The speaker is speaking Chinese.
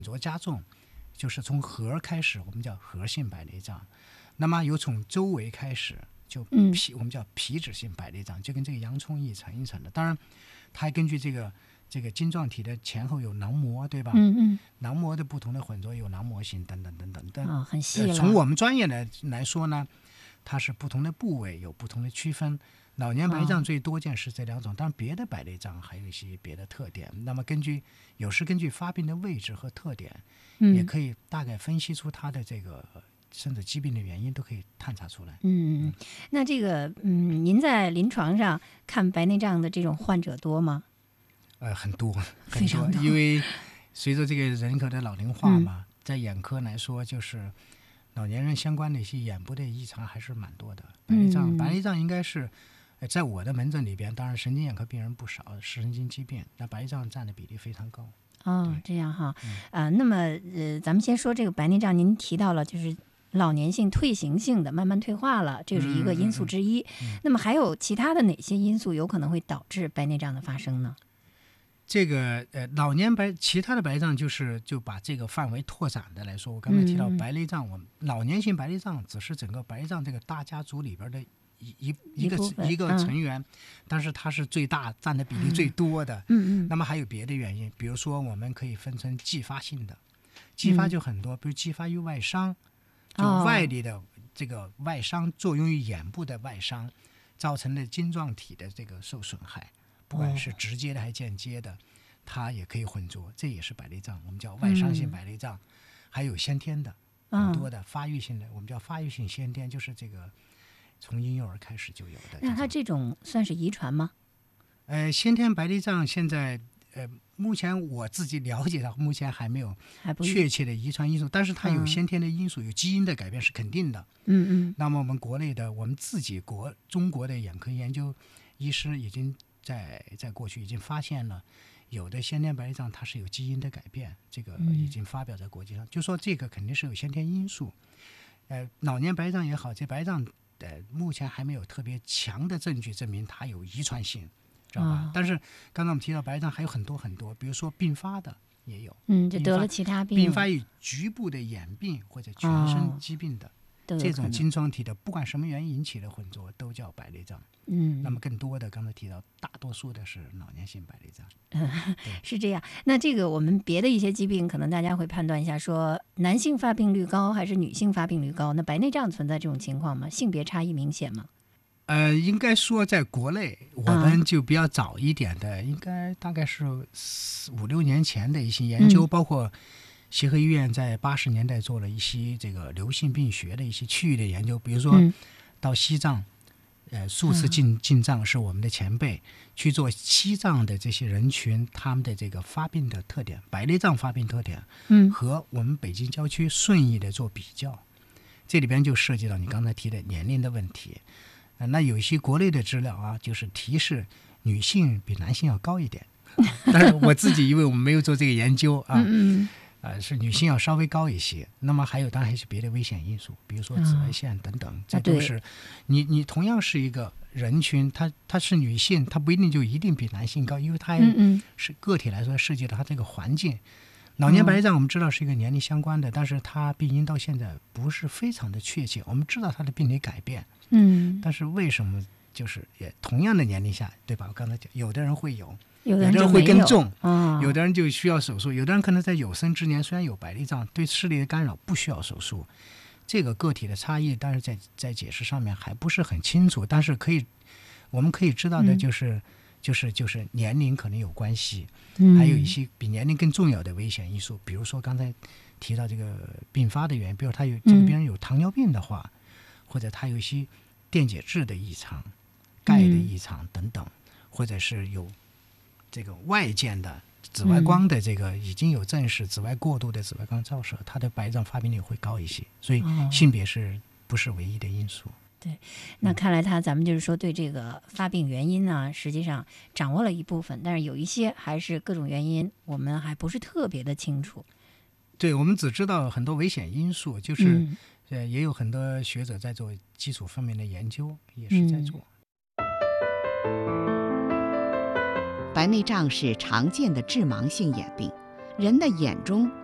浊加重，就是从核开始，我们叫核性白内障。那么有从周围开始，就我们叫皮脂性白内障，就跟这个洋葱一层一层的。当然，它还根据这个晶状体的前后有囊膜，对吧？囊膜的不同的混浊有囊膜型等等等等。 很细了。 从我们专业来说呢，它是不同的部位有不同的区分。老年白障最多见是这2种，当然别的白内障还有一些别的特点。那么有时根据发病的位置和特点，也可以大概分析出它的这个甚至疾病的原因都可以探查出来。 那这个您在临床上看白内障的这种患者多吗？ 很多， 非常多。 因为随着这个人口的老龄化嘛，在眼科来说，就是老年人相关的一些眼部的异常还是蛮多的。白内障应该是在我的门诊里边，当然神经眼科病人不少，视神经疾病，那白内障占的比例非常高。 这样哈。那么咱们先说这个白内障，您提到了就是老年性退行性的慢慢退化了，这是一个因素之一。那么还有其他的哪些因素有可能会导致白内障的发生呢？ 这个其他的白内障就把这个范围拓展的来说，我刚才提到白内障，我们老年性白内障只是整个白内障这个大家族里边的一个成员，但是它是最大占的比例最多的。那么还有别的原因，比如说我们可以分成继发性的，继发就很多，比如继发于外伤，就外力的这个外伤作用于眼部的外伤造成的晶状体的这个受损害，不管是直接的还是间接的，它也可以混浊，这也是白内障，我们叫外伤性白内障。还有先天的很多的发育性的，我们叫发育性先天，就是这个从婴幼儿开始就有的。 那它这种算是遗传吗？ 先天白内障现在目前我自己了解到，目前还没有确切的遗传因素，但是它有先天的因素，有基因的改变是肯定的。那么我们国内的，我们自己中国的眼科研究医师已经在过去已经发现了，有的先天白内障它是有基因的改变，这个已经发表在国际上，就说这个肯定是有先天因素。老年白内障也好，这白内障目前还没有特别强的证据证明它有遗传性，知道吧？但是刚才我们提到白内障还有很多很多，比如说并发的也有， 就得了其他病， 并发于局部的眼病或者全身疾病的。这种晶状体的不管什么原因引起的混浊都叫白内障。那么更多的刚才提到大多数的是老年性白内障。 是这样。那这个我们别的一些疾病可能大家会判断一下，说男性发病率高还是女性发病率高，那白内障存在这种情况吗？性别差异明显吗？ 应该说在国内我们就比较早一点的，应该大概是5-6年前的一些研究，包括协和医院在80年代做了一些这个流行病学的一些区域的研究，比如说到西藏，数次进藏是我们的前辈去做西藏的这些人群他们的这个发病的特点，白内障发病特点，和我们北京郊区顺义的做比较，这里边就涉及到你刚才提的年龄的问题。那有一些国内的资料啊，就是提示女性比男性要高一点，但是我自己因为我们没有做这个研究啊。是女性要稍微高一些。那么还有当然还是别的危险因素，比如说紫外线等等，这都是你同样是一个人群，她是女性，她不一定就一定比男性高，因为她是个体来说涉及到她这个环境。老年白内障我们知道是一个年龄相关的，但是它病因到现在不是非常的确切，我们知道它的病理改变，但是为什么就是也同样的年龄下，对吧？我刚才讲有的人会有，有的人会更重，有的人就需要手术，有的人可能在有生之年虽然有白内障，对视力的干扰不需要手术。这个个体的差异，但是在解释上面还不是很清楚，但是我们可以知道的就是年龄可能有关系，还有一些比年龄更重要的危险因素，比如说刚才提到这个并发的原因，比如他有这个病人有糖尿病的话，或者他有一些电解质的异常、钙的异常等等，或者是有这个外见的紫外光的这个已经有证实紫外过度的紫外光照射，它的白内障发病率会高一些，所以性别是不是唯一的因素。 对，那看来咱们就是说对这个发病原因呢，实际上掌握了一部分，但是有一些还是各种原因我们还不是特别的清楚。 对，我们只知道很多危险因素，就是也有很多学者在做基础方面的研究，也是在做。 白内障是常见的致盲性眼病，人的眼中